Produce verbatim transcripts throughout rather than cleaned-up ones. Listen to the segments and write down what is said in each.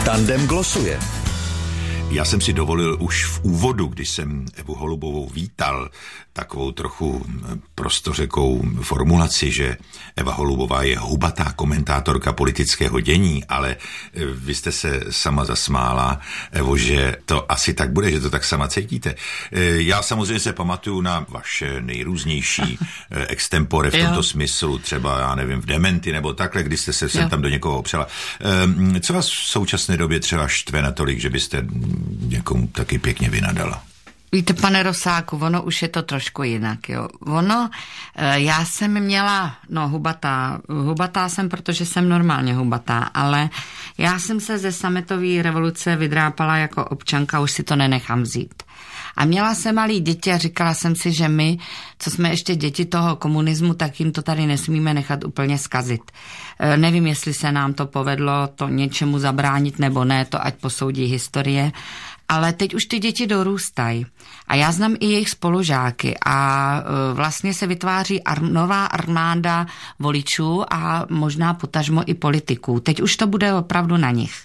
Tandem glosuje. Já jsem si dovolil už v úvodu, když jsem Evu Holubovou vítal, takovou trochu prostořekou formulaci, že Eva Holubová je hubatá komentátorka politického dění, ale vy jste se sama zasmála, Evo, že to asi tak bude, že to tak sama cítíte. Já samozřejmě se pamatuju na vaše nejrůznější extempore v tomto smyslu, třeba, já nevím, v Dementi nebo takhle, kdy jste se sem tam do někoho opřela. Co vás v současné době třeba štve natolik, že byste někomu taky pěkně vynadala? Víte, pane Rosáku, ono už je to trošku jinak, jo. Ono, já jsem měla, no hubatá, hubatá jsem, protože jsem normálně hubatá, ale já jsem se ze sametové revoluce vydrápala jako občanka, už si to nenechám vzít. A měla jsem malý děti a říkala jsem si, že my, co jsme ještě děti toho komunismu, tak jim to tady nesmíme nechat úplně zkazit. E, nevím, jestli se nám to povedlo to něčemu zabránit nebo ne, to ať posoudí historie, ale teď už ty děti dorůstají. A já znám i jejich spolužáky a e, vlastně se vytváří ar- nová armáda voličů a možná potažmo i politiků. Teď už to bude opravdu na nich.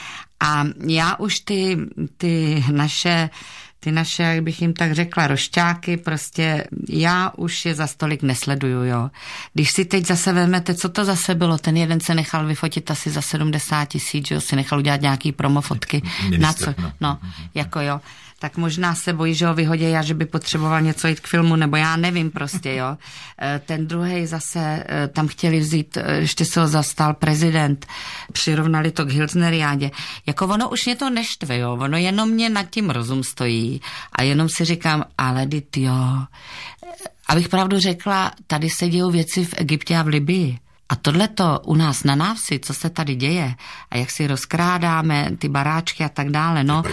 A já už ty, ty naše... Ty naše, jak bych jim tak řekla, rošťáky, prostě já už je za stolik nesleduju, jo. Když si teď zase vezmete, co to zase bylo, ten jeden se nechal vyfotit asi za sedmdesát tisíc, jo, si nechal udělat nějaký promofotky. Na co? No, jako jo. Tak možná se bojí, že ho vyhodí a že by potřeboval něco jít k filmu, nebo já nevím prostě, jo. Ten druhej zase tam chtěli vzít, ještě se ho zastal prezident, přirovnali to k Hilsneriádě. Jako ono už mě to neštve, jo, ono jenom mě nad tím rozum stojí a jenom si říkám, ale dit jo. Abych pravdu řekla, tady se dějou věci v Egyptě a v Libii. A tohleto u nás na návsi, co se tady děje a jak si rozkrádáme ty baráčky a tak dále, no.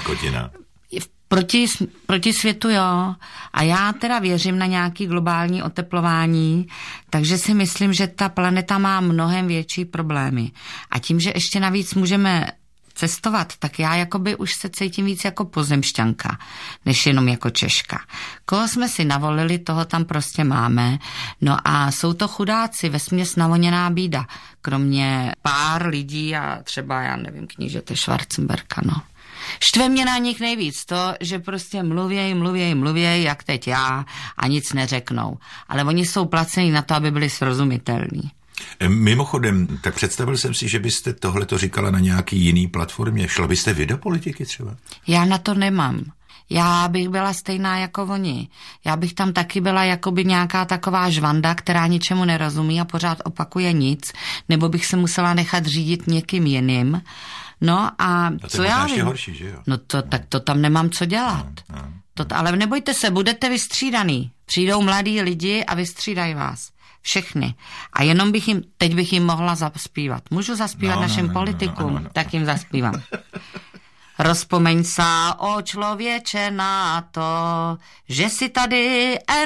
Proti, proti světu, jo. A já teda věřím na nějaký globální oteplování, takže si myslím, že ta planeta má mnohem větší problémy. A tím, že ještě navíc můžeme cestovat, tak já jakoby už se cítím víc jako pozemšťanka, než jenom jako Češka. Koho jsme si navolili, toho tam prostě máme. No a jsou to chudáci, vesměs navoněná bída. Kromě pár lidí a třeba, já nevím, knížete Schwarzenberga, no. Štve mě na nich nejvíc to, že prostě mluvěj, mluvěj, mluvěj, jak teď já, a nic neřeknou. Ale oni jsou placení na to, aby byli srozumitelní. Mimochodem, tak představil jsem si, že byste tohleto říkala na nějaký jiný platformě. Šla byste vy do politiky třeba? Já na to nemám. Já bych byla stejná jako oni. Já bych tam taky byla jakoby nějaká taková žvanda, která ničemu nerozumí a pořád opakuje nic, nebo bych se musela nechat řídit někým jiným. No a no co já vím? Horší, že jo? No to, tak to tam nemám co dělat. No, no, no. To, ale nebojte se, budete vystřídaný. Přijdou mladí lidi a vystřídají vás. Všechny. A jenom bych jim, teď bych jim mohla zaspívat. Můžu zaspívat no, našim no, no, politikům? No, no, no. Tak jim zaspívám. Rozpomeň sa, o člověče, na to, že si tady